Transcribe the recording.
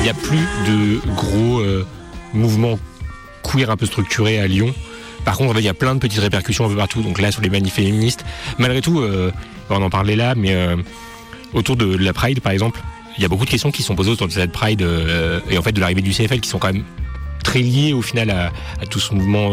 Il n'y a plus de gros mouvements queer un peu structurés à Lyon. Par contre, il y a plein de petites répercussions un peu partout. Donc là, sur les manifs féministes, malgré tout, on en parlait là, mais autour de la Pride, par exemple, il y a beaucoup de questions qui sont posées autour de cette Pride et en fait de l'arrivée du CFL qui sont quand même très liées au final à tout ce mouvement